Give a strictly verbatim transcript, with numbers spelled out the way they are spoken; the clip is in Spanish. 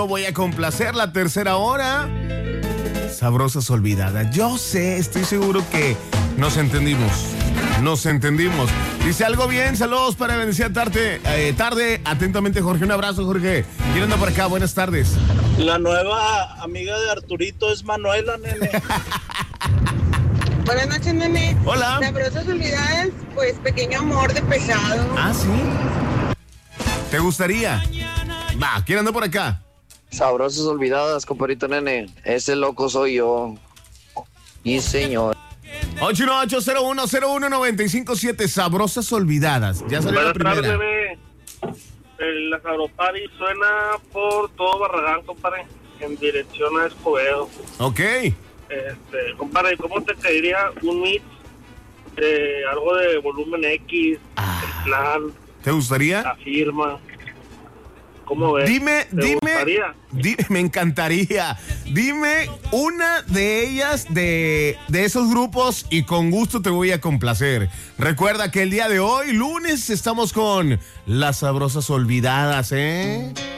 Voy a complacer la tercera hora. Sabrosas olvidadas. Yo sé, estoy seguro que nos entendimos. Nos entendimos. Dice algo bien, saludos para bendecida tarde. Eh, tarde, atentamente, Jorge. Un abrazo, Jorge. ¿Quién anda por acá? Buenas tardes. La nueva amiga de Arturito es Manuela, nene. Buenas noches, nene. Hola. Sabrosas olvidadas, pues pequeño amor de pesado. Ah, sí. ¿Te gustaría? Va, ¿quién anda por acá? Sabrosas olvidadas, compadrito nene. Ese loco soy yo. Y señor. ocho uno ocho, cero uno cero uno, nueve cinco siete. Sabrosas olvidadas. Ya salió la primera. Buenas tardes, bebé. El, la Sabropari suena por todo Barragán, compadre, en dirección a Escobedo. Ok. Este, compadre, ¿cómo te caería un mix de algo de volumen X, Ah. el plan, ¿Te gustaría? la firma? ¿Cómo ves? Dime, ¿Te dime, gustaría? di- me encantaría. Dime una de ellas de, de esos grupos y con gusto te voy a complacer. Recuerda que el día de hoy, lunes, estamos con las sabrosas olvidadas, ¿eh?